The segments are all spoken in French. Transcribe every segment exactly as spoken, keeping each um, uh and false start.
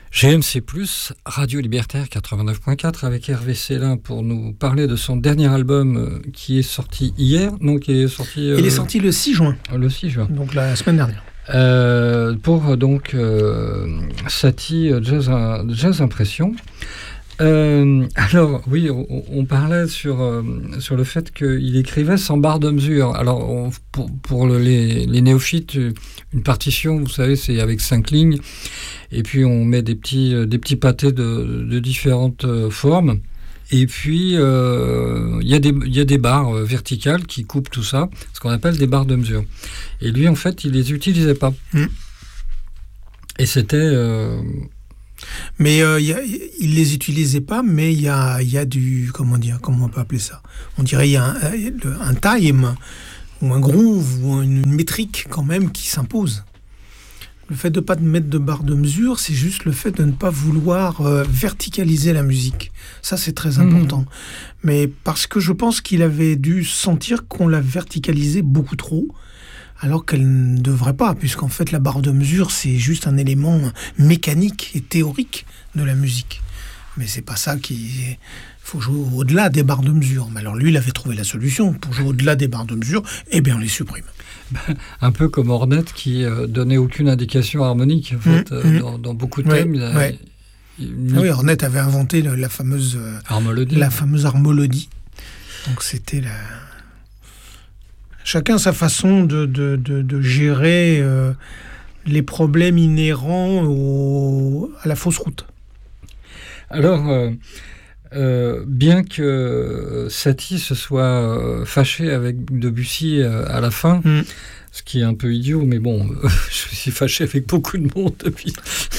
G M C plus, Radio Libertaire quatre-vingt-neuf point quatre avec Hervé Célin pour nous parler de son dernier album euh, qui est sorti hier. Non, qui est sorti, euh, Il est sorti le six juin. Le six juin. Donc la semaine dernière. Euh, pour donc euh, Satie Jazz, Jazz Impression. Euh, alors oui, on, on parlait sur, euh, sur le fait qu'il écrivait sans barre de mesure. Alors on, pour, pour le, les, les néophytes, une partition, vous savez, c'est avec cinq lignes, et puis on met des petits, des petits pâtés de, de différentes formes, et puis il euh, y, y a des barres verticales qui coupent tout ça, ce qu'on appelle des barres de mesure. Et lui, en fait, il les utilisait pas. Mmh. Et c'était... Euh, Mais euh, y a, il les utilisait pas, mais il y a, y a du, comment dire, comment on peut appeler ça ? On dirait il y a un, un time ou un groove ou une métrique quand même qui s'impose. Le fait de ne pas mettre de barre de mesure, c'est juste le fait de ne pas vouloir euh, verticaliser la musique. Ça, c'est très important. Mmh. Mais parce que je pense qu'il avait dû sentir qu'on l'a verticalisé beaucoup trop, alors qu'elle ne devrait pas, puisqu'en fait la barre de mesure c'est juste un élément mécanique et théorique de la musique. Mais c'est pas ça qui... Il faut jouer au-delà des barres de mesure. Mais alors lui, il avait trouvé la solution pour jouer au-delà des barres de mesure, et bien on les supprime. Un peu comme Ornette qui euh, donnait aucune indication harmonique en fait, mmh, euh, dans, dans beaucoup de ouais, thèmes. Il a, ouais. il... Ah oui, Ornette avait inventé la, la fameuse euh, harmolodie. La fameuse harmolodie. Donc c'était la... Chacun sa façon de, de, de, de gérer euh, les problèmes inhérents au, à la fausse route. Alors, euh, euh, bien que Satie se soit euh, fâché avec Debussy euh, à la fin, mm. ce qui est un peu idiot, mais bon, euh, je suis fâché avec beaucoup de monde depuis.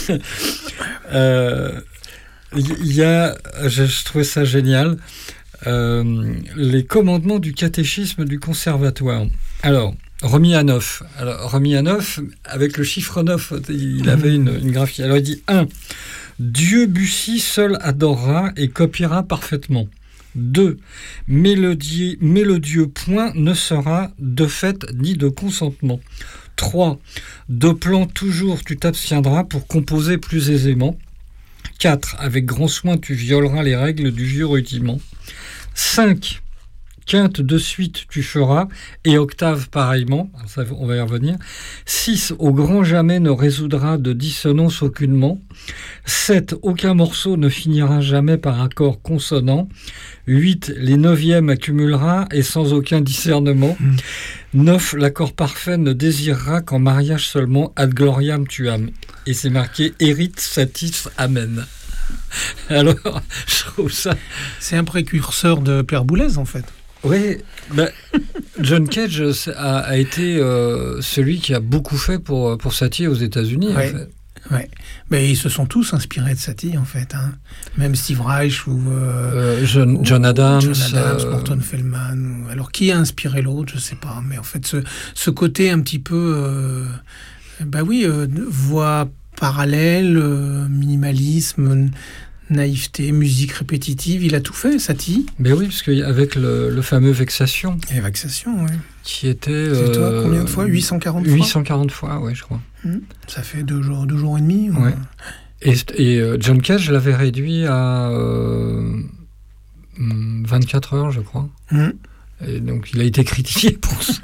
euh, il y a, je, je trouvais ça génial, Euh, les commandements du catéchisme du conservatoire. Alors, remis à neuf. Alors, remis à neuf, avec le chiffre neuf, il avait une, une graphie. Alors, il dit un. Dieu Bussy seul adorera et copiera parfaitement. deux. Mélodie, mélodieux point ne sera de fait ni de consentement. trois. De plan toujours tu t'abstiendras pour composer plus aisément. quatre. Avec grand soin tu violeras les règles du vieux rudiment. cinq. Quinte de suite tu feras, et octave pareillement, ça, on va y revenir. six. Au grand jamais ne résoudra de dissonance aucunement. sept. Aucun morceau ne finira jamais par accord consonant. huit. Les neuvièmes accumulera et sans aucun discernement. Mmh. neuf. L'accord parfait ne désirera qu'en mariage seulement ad gloriam tuam. Et c'est marqué Erit satis amen. Alors, je trouve ça... C'est un précurseur de Pierre Boulez, en fait. Oui, bah, John Cage a, a été euh, celui qui a beaucoup fait pour, pour Satie aux États-Unis. Ouais, en fait. ouais. Mais ils se sont tous inspirés de Satie, en fait. Hein. Même Steve Reich ou, euh, euh, John, John Adams. John Adams, euh... Morton Feldman. Ou... Alors, qui a inspiré l'autre, je ne sais pas. Mais en fait, ce, ce côté un petit peu... Euh, bah oui, euh, voix parallèle, euh, minimalisme... naïveté, musique répétitive, il a tout fait, Satie. Mais oui, parce qu'avec le, le fameux Vexation. Et Vexation, oui. Qui était... C'est toi, euh, combien de fois ? huit cent quarante fois huit cent quarante fois, oui, je crois. Mmh. Ça fait deux jours, deux jours et demi. Ouais. Ou... Et, et euh, John Cage l'avait réduit à euh, vingt-quatre heures, je crois. Mmh. Et donc, il a été critiqué pour ça.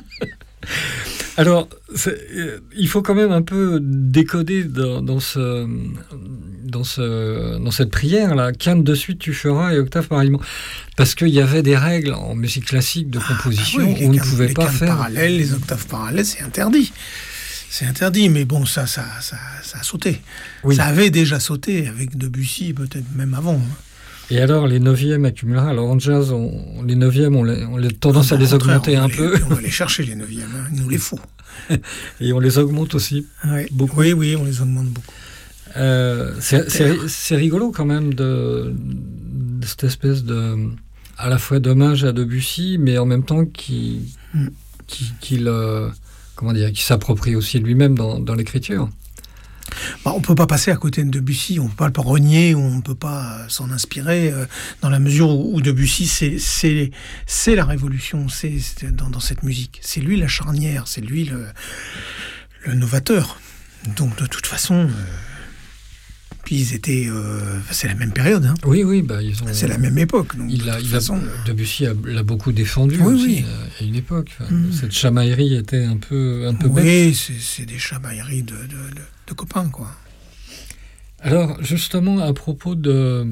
Alors, euh, il faut quand même un peu décoder dans, dans, ce, dans, ce, dans cette prière-là. Quinte de suite tu feras et octave pareillement. Parce qu'il y avait des règles en musique classique de composition ah, bah oui, où on ne pouvait les pas faire... faire... parallèles, les octaves parallèles, c'est interdit. C'est interdit, mais bon, ça, ça, ça, ça a sauté. Oui. Ça avait déjà sauté avec Debussy, peut-être même avant. Et alors, les neuvièmes accumulera. Alors, en jazz, on, les neuvièmes, on, les, on a tendance ah, à les augmenter un les, peu. On va les chercher, les neuvièmes. Hein. Il nous les faut. Et on les augmente aussi. Ouais. Beaucoup. Oui, oui, on les augmente beaucoup. Euh, c'est, c'est, c'est rigolo, quand même, de, de cette espèce de... à la fois d'hommage à Debussy, mais en même temps qui, mm. qui, qui, le, comment dire, qui s'approprie aussi lui-même dans, dans l'écriture. Bah, on ne peut pas passer à côté de Debussy, on ne peut pas le renier, on ne peut pas s'en inspirer, euh, dans la mesure où, où Debussy, c'est, c'est, c'est la révolution c'est, c'est dans, dans cette musique. C'est lui la charnière, c'est lui le, le novateur. Donc de toute façon, euh, Puis ils étaient... Euh, c'est la même période. Hein. Oui, oui. Bah, ils ont, c'est la même époque. Donc, il a, il a, façon, Debussy a, l'a beaucoup défendu oui, aussi oui. à une époque. Enfin, mmh. Cette chamaillerie était un peu, un peu oui, bête. Oui, c'est, c'est des chamailleries de, de, de, de copains, quoi. Alors, justement, à propos de,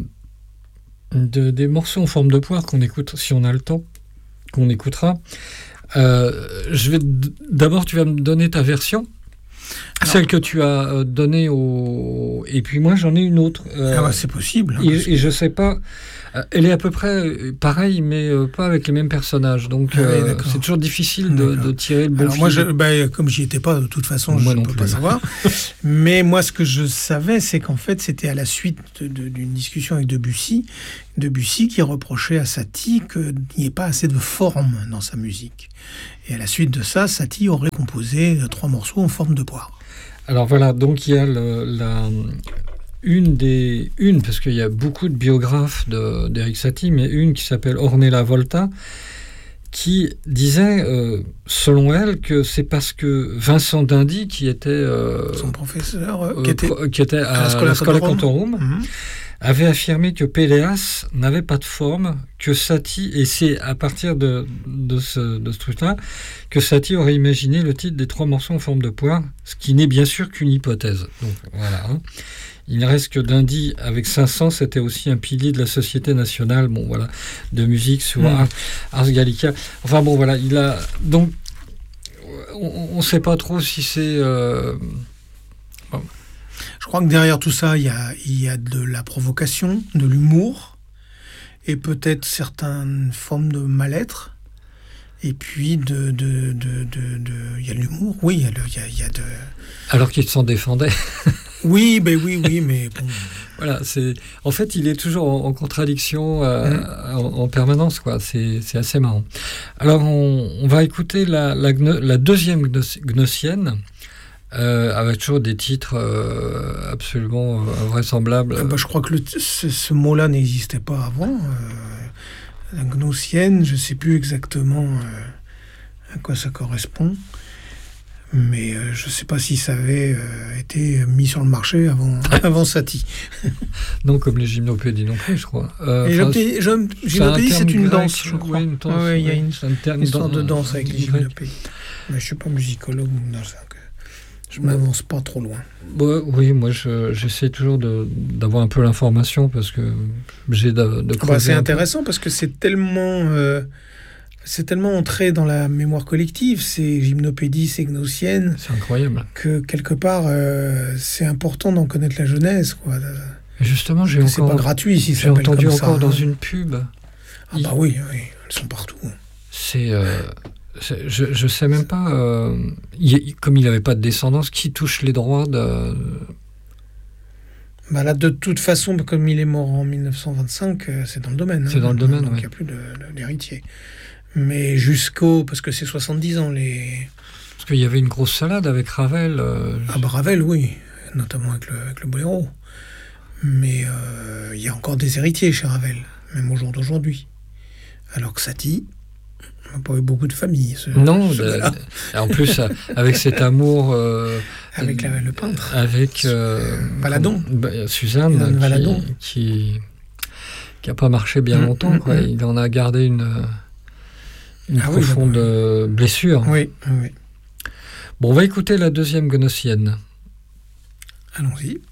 de, des morceaux en forme de poire qu'on écoute, si on a le temps, qu'on écoutera, euh, je vais d- d'abord, tu vas me donner ta version. Alors, celle que tu as donnée au... Et puis moi, j'en ai une autre. Euh, ah bah, c'est possible. Hein, et, et je sais pas... Elle est à peu près pareille, mais pas avec les mêmes personnages. Donc, ah, euh, oui, c'est toujours difficile de, de tirer le bon Alors fil. moi, je, bah, comme j'y étais pas, de toute façon, moi je ne peux plus. pas savoir. Mais moi, ce que je savais, c'est qu'en fait, c'était à la suite de, de, d'une discussion avec Debussy, Debussy qui reprochait à Satie qu'il n'y ait pas assez de forme dans sa musique. Et à la suite de ça, Satie aurait composé trois morceaux en forme de poire. Alors voilà, donc il y a le, la... Une des une parce qu'il y a beaucoup de biographes de, d'Erik Satie, mais une qui s'appelle Ornella Volta, qui disait, euh, selon elle, que c'est parce que Vincent d'Indy, qui était euh, son professeur, euh, euh, qui, était pro, qui était à, à la Schola Cantorum, mm-hmm. avait affirmé que Péléas n'avait pas de forme, que Satie, et c'est à partir de, de ce, de ce truc-là, que Satie aurait imaginé le titre des trois morceaux en forme de poire, ce qui n'est bien sûr qu'une hypothèse. Donc voilà. Hein. Il ne reste que d'Indy, avec cinq cents, c'était aussi un pilier de la Société nationale, bon voilà, de musique sur mmh. Ars, Ars Gallica. Enfin bon voilà, il a donc on ne sait pas trop si c'est. Euh... Bon. Je crois que derrière tout ça, il y a il y a de la provocation, de l'humour, et peut-être certaines formes de mal-être. Et puis, de, de, de, de, de, il y a de l'humour, oui, il y a, le, il y a, il y a de... Alors qu'il s'en défendait. Oui, ben oui, oui, mais bon... Voilà, c'est... En fait, il est toujours en, en contradiction euh, mmh. en, en permanence, quoi. C'est, c'est assez marrant. Alors, on, on va écouter la, la, la deuxième gnossienne, euh, avec toujours des titres euh, absolument invraisemblables. Euh, bah, je crois que le, ce, ce mot-là n'existait pas avant. Euh... La gnossienne, je ne sais plus exactement euh, à quoi ça correspond, mais euh, je ne sais pas si ça avait euh, été mis sur le marché avant, avant Satie. Non, comme les gymnopédies non plus, je crois. Euh, les gymnopédies, gymnopédie, c'est une grec, danse, je crois. Oui, une danse. Ah, ouais, il y a une, une histoire de danse avec les gymnopédies. Mais je ne suis pas musicologue, donc ça, que je ne m'avance pas trop loin. Bah, oui, moi je, j'essaie toujours de, d'avoir un peu l'information parce que j'ai de, de bah, c'est intéressant peu. Parce que c'est tellement, euh, c'est tellement entré dans la mémoire collective, ces gymnopédies, ces gnossiennes. C'est incroyable. Que quelque part, euh, c'est important d'en connaître la genèse, quoi. Et justement, j'ai c'est encore. pas gratuit si j'ai entendu comme encore ça, dans hein. une pub. Ah bah oui, oui, elles sont partout. C'est. Euh... Je ne sais même pas, euh, il, comme il n'avait pas de descendance, qui touche les droits de... Bah là, de toute façon, comme il est mort en dix-neuf cent vingt-cinq, c'est dans le domaine. C'est hein, dans le domaine, donc il oui. n'y a plus de, de, d'héritier. Mais jusqu'au... Parce que c'est soixante-dix ans, les... Parce qu'il y avait une grosse salade avec Ravel. Euh, ah bah Ravel, oui, notamment avec le, avec le boléro. Mais euh, il y a encore des héritiers chez Ravel, même au jour d'aujourd'hui. Alors que Satie... On n'a pas eu beaucoup de familles. Ce, non, ce de, en plus, avec cet amour... Euh, avec la, le peintre. Avec... Euh, Valadon. Bah, Suzanne, Suzanne Valadon. qui qui n'a pas marché bien mmh, longtemps. Mmh, quoi. Mmh. Il en a gardé une, une ah profonde oui, blessure. Oui, oui. Bon, on va écouter la deuxième gnossienne. Allons-y.